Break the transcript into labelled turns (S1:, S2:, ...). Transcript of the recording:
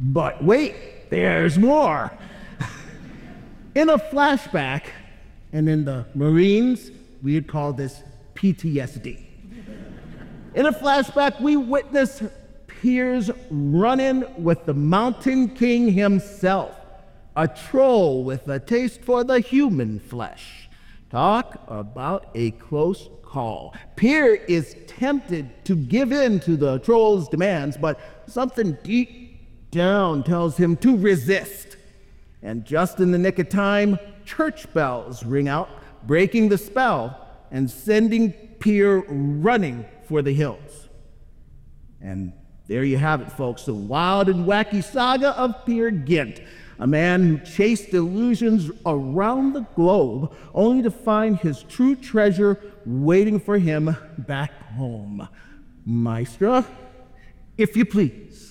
S1: But wait, there's more. In a flashback, and in the Marines, we would call this PTSD. In a flashback, we witness Piers running with the Mountain King himself, a troll with a taste for the human flesh. Talk about a close call. Piers is tempted to give in to the troll's demands, but something deep down tells him to resist. And just in the nick of time, church bells ring out, breaking the spell and sending Piers running for the hills. And there you have it, folks, the wild and wacky saga of Peer Gynt, a man who chased illusions around the globe only to find his true treasure waiting for him back home. Maestra, if you please.